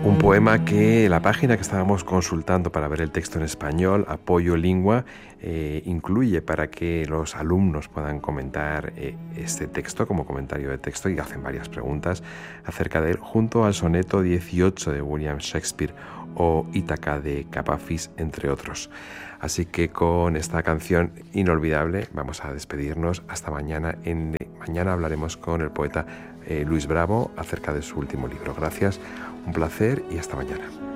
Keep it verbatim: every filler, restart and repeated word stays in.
Un poema que la página que estábamos consultando para ver el texto en español, Apoyo Lingua, eh, incluye para que los alumnos puedan comentar eh, este texto como comentario de texto, y hacen varias preguntas acerca de él, junto al soneto dieciocho de William Shakespeare o Ítaca de Capafis, entre otros. Así que con esta canción inolvidable vamos a despedirnos. Hasta mañana. En, mañana hablaremos con el poeta eh, Luis Bravo acerca de su último libro. Gracias, un placer y hasta mañana.